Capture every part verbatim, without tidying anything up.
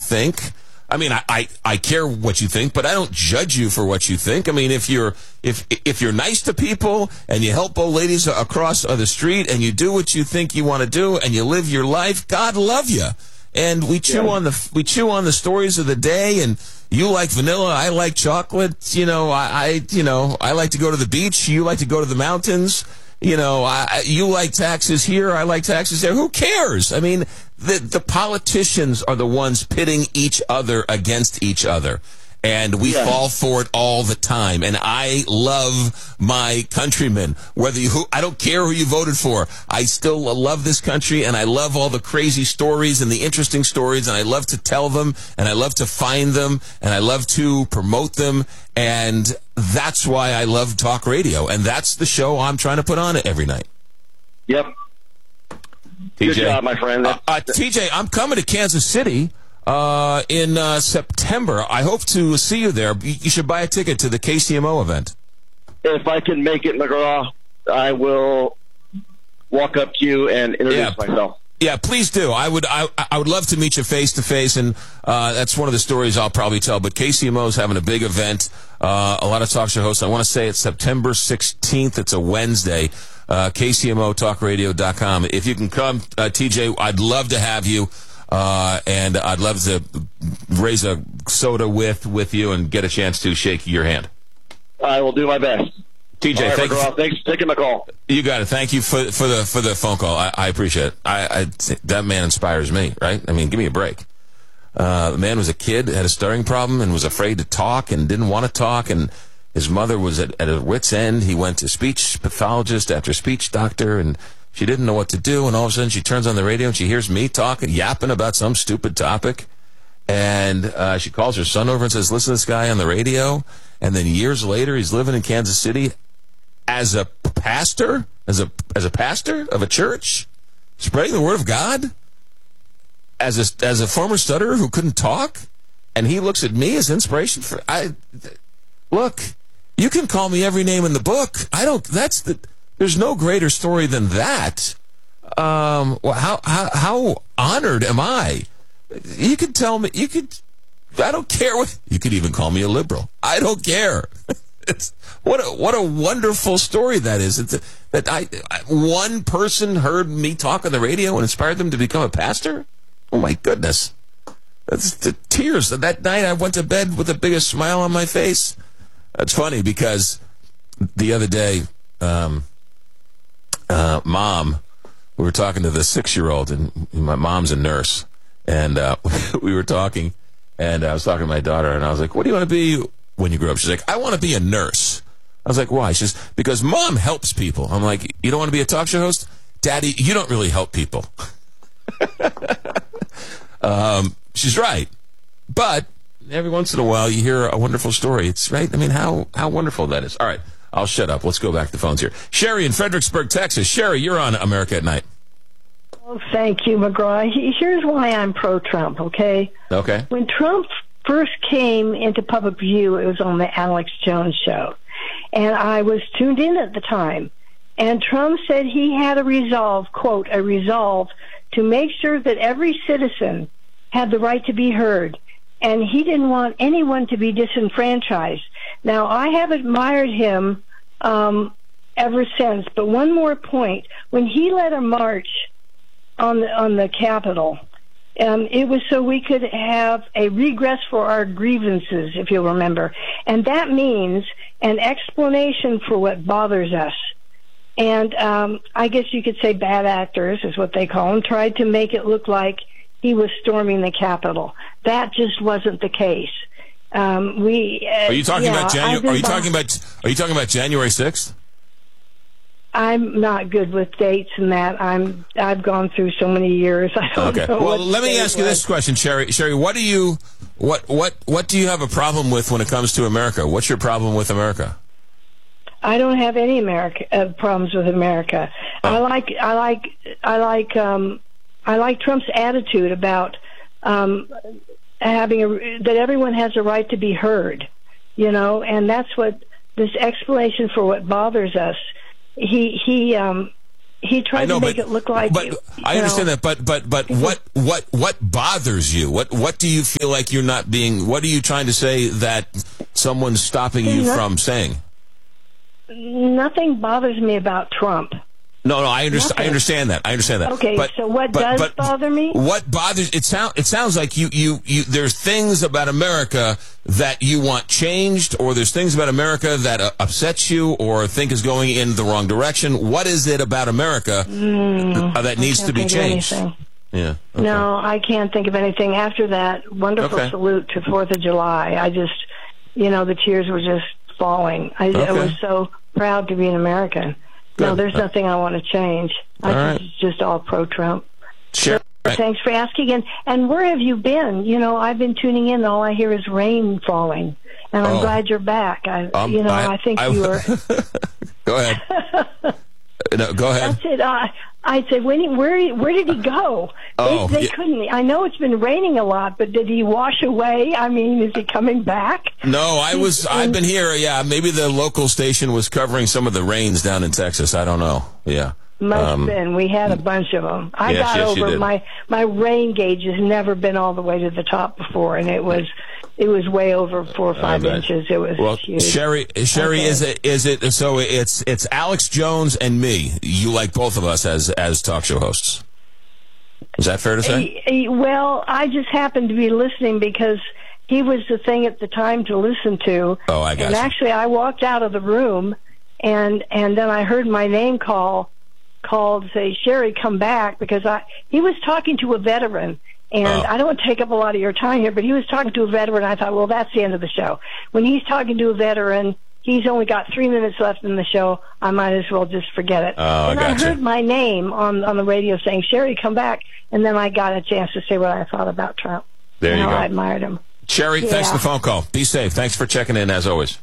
think. I mean, I, I, I care what you think, but I don't judge you for what you think. I mean, if you're if if you're nice to people and you help old ladies across the street and you do what you think you want to do and you live your life, God love you. And we chew yeah. on the we chew on the stories of the day. And you like vanilla, I like chocolate. You know, I, I you know I like to go to the beach. You like to go to the mountains. You know, I, you like taxes here, I like taxes there. Who cares? I mean, the the politicians are the ones pitting each other against each other. And we yeah. fall for it all the time. And I love my countrymen. Whether you, who, I don't care who you voted for. I still love this country, and I love all the crazy stories and the interesting stories, and I love to tell them, and I love to find them, and I love to promote them. And that's why I love talk radio. And that's the show I'm trying to put on every night. Yep. T J, good job, my friend. Uh, uh, T J, I'm coming to Kansas City. Uh, in uh, September. I hope to see you there. You should buy a ticket to the K C M O event. If I can make it, McGraw, I will walk up to you and introduce yeah. myself. Yeah, please do. I would I, I would love to meet you face to face, and uh, that's one of the stories I'll probably tell. But K C M O is having a big event. Uh, a lot of talk show hosts. I want to say it's September sixteenth. It's a Wednesday. Uh, K C M O talk radio dot com. If you can come, uh, T J, I'd love to have you. Uh, and I'd love to raise a soda with with you and get a chance to shake your hand. I will do my best. T J, right, thank you. Thanks for taking my call. You got it. Thank you for for the for the phone call. I, I appreciate it. I, I that man inspires me. Right? I mean, give me a break. Uh, the man was a kid, had a stuttering problem, and was afraid to talk and didn't want to talk, and his mother was at, at a wit's end. He went to speech pathologist after speech doctor, and she didn't know what to do, and all of a sudden she turns on the radio and she hears me talking, yapping about some stupid topic. And uh, she calls her son over and says, listen to this guy on the radio. And then years later, he's living in Kansas City as a pastor, as a as a pastor of a church, spreading the word of God, as a, as a former stutterer who couldn't talk. And he looks at me as inspiration for, I, look, you can call me every name in the book. I don't, that's the... There's no greater story than that. Um, well, how, how how honored am I? You could tell me. You could. I don't care what. You could even call me a liberal. I don't care. It's, what a what a wonderful story that is. It's, that I, I one person heard me talk on the radio and inspired them to become a pastor. Oh my goodness, that's the tears. That night I went to bed with the biggest smile on my face. That's funny because the other day. Um, Uh, mom, we were talking to the six-year-old, and my mom's a nurse, and uh, we were talking, and I was talking to my daughter, and I was like, what do you want to be when you grow up? She's like, I want to be a nurse. I was like, why? She says, because Mom helps people. I'm like, you don't want to be a talk show host? Daddy, you don't really help people. um, she's right. But every once in a while, you hear a wonderful story. It's right. I mean, how, how wonderful that is. All right. I'll shut up. Let's go back to the phones here. Sherry in Fredericksburg, Texas. Sherry, you're on America at Night. Oh, thank you, McGraw. Here's why I'm pro-Trump, okay? Okay. When Trump first came into public view, it was on the Alex Jones show. And I was tuned in at the time. And Trump said he had a resolve, quote, a resolve to make sure that every citizen had the right to be heard. And he didn't want anyone to be disenfranchised. Now, I have admired him um, ever since, but one more point. When he led a march on the, on the Capitol, um, it was so we could have a regress for our grievances, if you'll remember. And that means an explanation for what bothers us. And um, I guess you could say bad actors, is what they call them, tried to make it look like he was storming the Capitol. That just wasn't the case. Um, we. Uh, are you talking yeah, about January? Are you about, talking about? Are you talking about January sixth? I'm not good with dates and that. I'm. I've gone through so many years. I don't okay. know. Well, what let me ask you this question, Sherry. Sherry, what do you, what, what, what do you have a problem with when it comes to America? What's your problem with America? I don't have any America uh, problems with America. Oh. I like. I like. I like. Um, I like Trump's attitude about. Um, having a, that everyone has a right to be heard, you know, and that's what this explanation for what bothers us. He he um, he tried I know, to make but, it look like. But you I understand know, that. But but but what what what bothers you? What what do you feel like you're not being? What are you trying to say that someone's stopping you Not, from saying? Nothing bothers me about Trump. No, no, I understand. Nothing. I understand that. I understand that. Okay, but, so what but, does but bother me? What bothers it sound it sounds like you, you, you there's things about America that you want changed, or there's things about America that uh, upsets you or think is going in the wrong direction. What is it about America mm, uh, that needs to be changed? Yeah. Okay. No, I can't think of anything. After that wonderful okay. salute to Fourth of July, I just, you know, the tears were just falling. I, okay. I was so proud to be an American. Good. No, there's nothing I want to change. I all just, right. just all pro-Trump. Sure. So, thanks for asking. And, and where have you been? You know, I've been tuning in, and all I hear is rain falling. And I'm oh. glad you're back. I, um, you know, I, I think I, you were... Go ahead. no, go ahead. That's it. Uh, I said, when he, where where did he go? Oh, they they yeah. couldn't. I know it's been raining a lot, but did he wash away? I mean, is he coming back? No, I was. I've been here. Yeah, maybe the local station was covering some of the rains down in Texas. I don't know. Yeah, must um, have been. We had a bunch of them. I yes, got yes, you over did. my my rain gauge has never been all the way to the top before, and it was it was way over four or five inches. It was well, huge. Sherry, Sherry, Okay. is it is it so? It's it's Alex Jones and me. You like both of us as as talk show hosts. Is that fair to say? Eh, eh, Well, I just happened to be listening because he was the thing at the time to listen to. Oh, I got And you. actually, I walked out of the room, and and then I heard my name call called say, Sherry, come back, because I he was talking to a veteran. And Oh. I don't want to take up a lot of your time here, but he was talking to a veteran. I thought, well, that's the end of the show. When he's talking to a veteran, he's only got three minutes left in the show. I might as well just forget it. Oh, I and I gotcha. heard my name on on the radio saying, Sherry, come back. And then I got a chance to say what I thought about Trump. There and you how go. I admired him. Sherry, thanks Yeah. for the phone call. Be safe. Thanks for checking in, as always.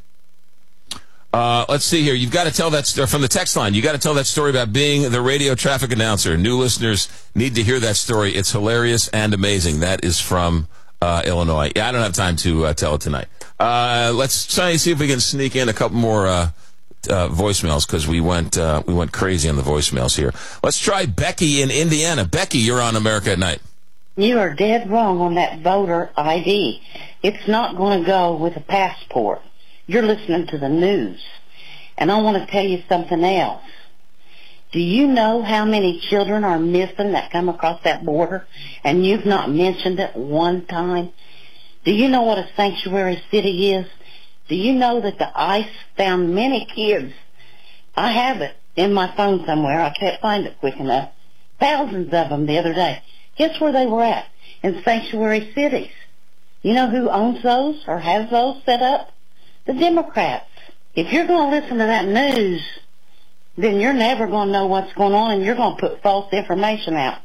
Uh, let's see here. You've got to tell that st- from the text line. You got to tell that story about being the radio traffic announcer. New listeners need to hear that story. It's hilarious and amazing. That is from uh, Illinois. Yeah, I don't have time to uh, tell it tonight. Uh, let's try and see if we can sneak in a couple more uh, uh, voicemails, because we went uh, we went crazy on the voicemails here. Let's try Becky in Indiana. Becky, you're on America at Night. You are dead wrong on that voter I D. It's not going to go with a passport. You're listening to the news. And I want to tell you something else. Do you know how many children are missing that come across that border, and you've not mentioned it one time? Do you know what a sanctuary city is? Do you know that the ICE found many kids? I have it in my phone somewhere. I can't find it quick enough. Thousands of them the other day. Guess where they were at? In sanctuary cities. You know who owns those or has those set up? The Democrats. If you're going to listen to that news, then you're never going to know what's going on, and you're going to put false information out.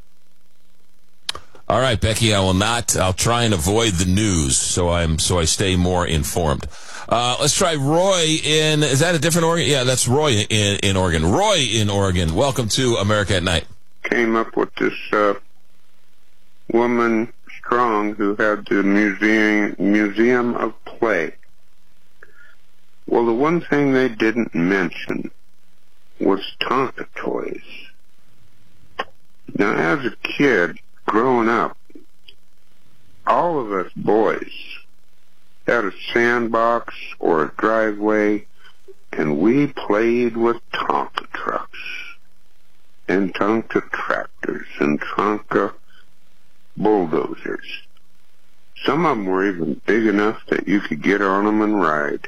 All right, Becky, I will not. I'll try and avoid the news so I'm so I stay more informed. Uh, let's try Roy in. Is that a different Oregon? Yeah, that's Roy in in Oregon. Roy in Oregon. Welcome to America at Night. Came up with this uh, woman Strong who had the museum Museum of Play. Well, the one thing they didn't mention was Tonka toys. Now, as a kid growing up, all of us boys had a sandbox or a driveway, and we played with Tonka trucks and Tonka tractors and Tonka bulldozers. Some of them were even big enough that you could get on them and ride.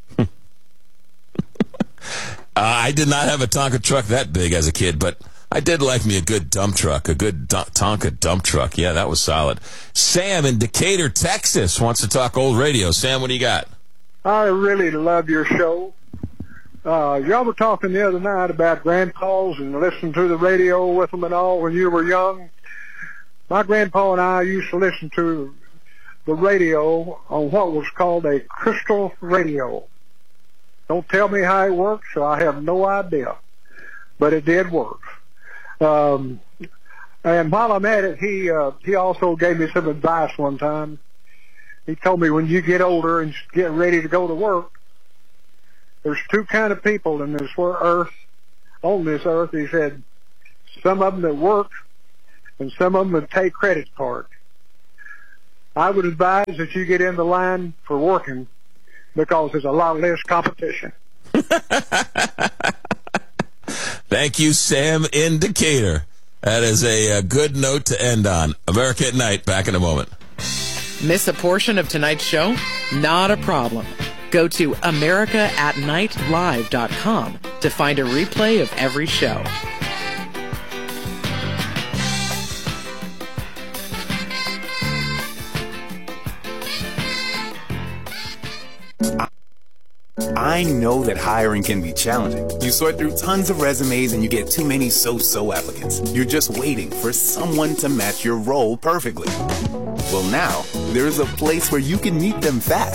Uh, I did not have a Tonka truck that big as a kid, but I did like me a good dump truck, a good du- Tonka dump truck. Yeah, that was solid. Sam in Decatur, Texas, wants to talk old radio. Sam, what do you got? I really love your show. Uh, y'all were talking the other night about grandpas and listening to the radio with them and all when you were young. My grandpa and I used to listen to the radio on what was called a crystal radio. Don't tell me how it works, so I have no idea. But it did work. Um, and while I'm at it, he uh, he also gave me some advice one time. He told me when you get older and get ready to go to work, there's two kind of people in this earth, on this earth. He said, some of them that work, and some of them that take credit card. I would advise that you get in the line for working because there's a lot less competition. Thank you, Sam in Decatur. That is a, a good note to end on. America at Night, back in a moment. Miss a portion of tonight's show? Not a problem. Go to america at night live dot com to find a replay of every show. I know that hiring can be challenging. You sort through tons of resumes and you get too many so-so applicants. You're just waiting for someone to match your role perfectly. Well, now, there's a place where you can meet them fast.